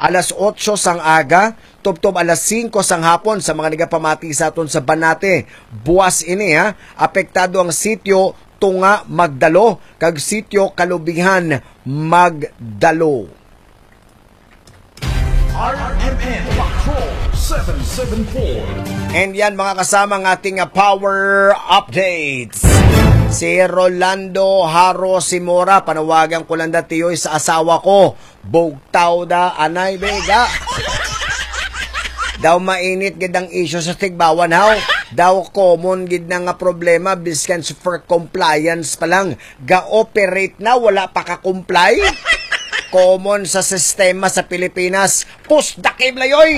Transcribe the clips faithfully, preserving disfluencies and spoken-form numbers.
alas otso sang aga, tubtob alas singko sang hapon sa mga nagapamati sa aton sa Banate. Buwas ini ha, apektado ang sitio Tunga Magdalo kag sitio Kalubihan Magdalo. R M N Patrol seven seven four. And yan mga kasama ng ating uh, power updates. Si Rolando Haro Simora, panawagan ko lang datiyoy sa asawa ko. Bugtaw da anay bega. Daw mainit gid ang issue sa tigbawan haw. Daw common gid na nga problema biskan for compliance pa lang. Ga-operate na wala pa ka-comply. Common sa sistema sa Pilipinas. Pusdakim layoy!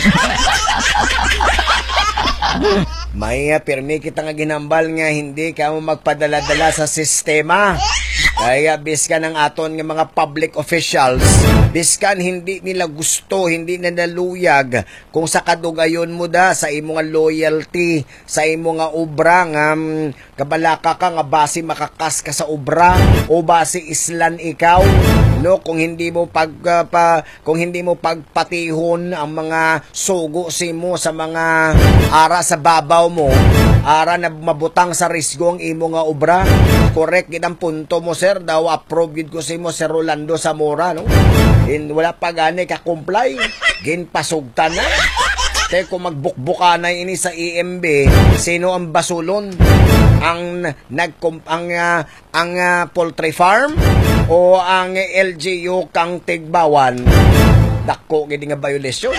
May uh, pirmi kita nga ginambal nga hindi ka mo magpadala-dala sa sistema. Kaya biskan ang aton nga mga public officials, biskan hindi nila gusto, hindi na naluyag kung sa kadugayon mo da, sa imo nga loyalty, sa imo nga obra nga um, kabalaka ka nga base makakas ka sa obra o base islan ikaw. No, kung hindi mo pag uh, pa, kung hindi mo pagpatihon ang mga sugo simo sa mga ara sa babaw mo, ara na mabutang sa risgo ang imo nga obra. Correct gid ang punto mo sir, daw approve gid ko simo Sir Rolando Zamora, no? In wala pa gani ka comply, ginpasugtan na. Te kung magbukbuka na ini sa E M B, sino ang basulon? Ang nag ang uh, ang uh, poultry farm o ang L G U kang Tigbawan? Dako gid nga violation.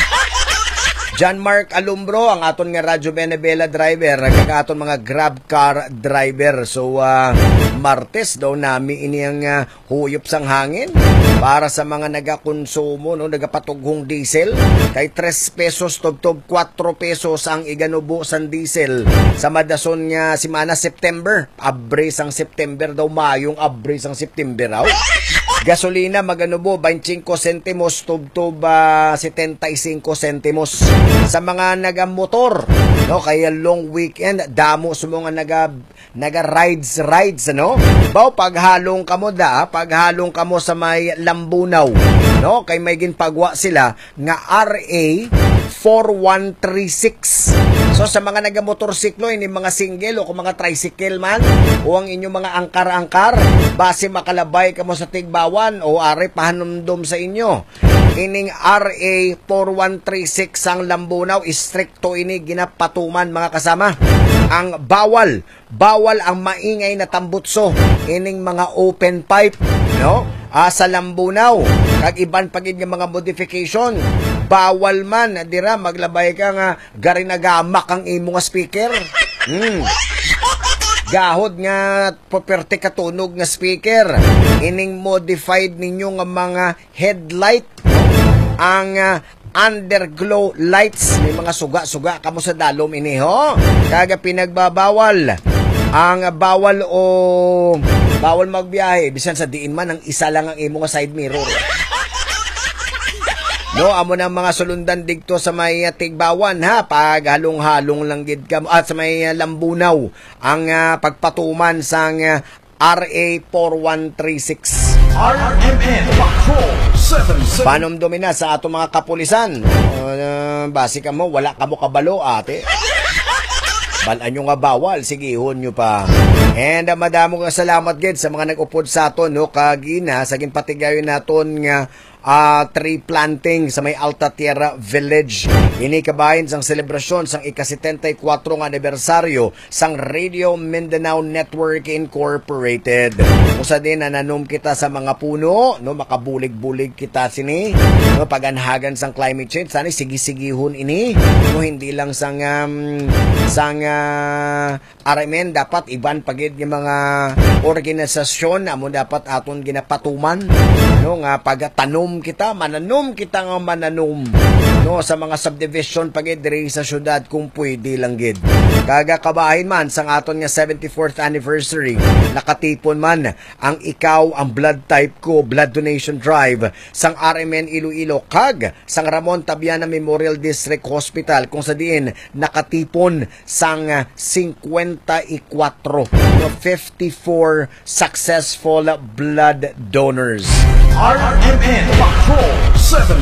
John Mark Alumbro, ang aton nga Radyo Benebela driver, kag aton mga grab car driver. So, uh, Martes daw nami ini ang uh, huyop sang hangin para sa mga nagakonsumo, no, nagapatughong diesel. Kay tres pesos tubtob four pesos ang iganubo sang diesel sa madason nga simana September. Abre sang September daw, mayong abre sang September raw. Gasolina maganubo twenty-five centimos tubtob uh, seventy-five centimos. Sa mga nagamotor, no, kaya long weekend damo sumo nga naga naga rides rides no. Baw paghalong kamo da, paghalong kamo sa may Lambunaw, no, kay may ginpagwa sila nga R A four one three six. So sa mga nagamotorsiklo, ini mga single o kung mga tricycle man o ang inyong mga angkar-angkar, base makalabay kamo sa Tigbawan o are pahanumdum sa inyo. Ining R A four one three six ang Lambunaw, istrikto ini ginapatuman mga kasama. Ang bawal, bawal ang maingay na tambutso, ining mga open pipe, no? Ah, sa Lambunaw, kag iban pagid nga mga modification, bawal man dira maglabay ka nga gari nagamak ang imo nga speaker. Hmm. Gahod nga poperte katunog nga speaker. Ining modified ninyo nga mga headlight, ang uh, underglow lights, may mga suga-suga kamo sa dalom ini ho. Kaga pinagbabawal ang bawal o bawal magbiyahe bisan sa diin man ang isa lang ang imo nga side mirror. No, amo na mga sulundan digto sa may uh, Tigbawan ha, pag halong-halong lang gid ka at sa may uh, Lambunaw ang uh, pagpatuman sang uh, R A four one three six. R M N Patrol seven seven. Panomdumi na sa ato mga kapulisan. Uh, basi ka mo, wala ka mo kabalo ate. Balaan nyo nga bawal, sigihon nyo pa. And uh, madamo nga salamat gid sa mga nag-upod sa aton, no, kagina sa ginpatigayon naton nga uh, tree planting sa may Alta Tierra Village. Ini kabahin sang selebrasyon sang ika-seventy-four nga anibersaryo sang Radio Mindanao Network Incorporated. Usa din na nanom kita sa mga puno, no, makabulig-bulig kita sini, no, paganhagan sang climate change. Sana sige-sigihon ini, no, hindi lang sang um, sang uh, R M N, dapat iban pagid yung mga organisasyon amo dapat aton ginapatuman, no, nga pagatanom kita, mananom kita nga mananom, no, sa mga subdivision pagid diri sa syudad kung pwede lang gid. Kaga kabahin man sang aton nga seventy-fourth anniversary, nakatipon man ang ikaw ang blood type ko blood donation drive sang R M N Iloilo kag sang Ramon Tabiana Memorial District Hospital kung sa diin nakatipon sang fifty-four no, fifty-four successful blood donors. R M N Patrol seven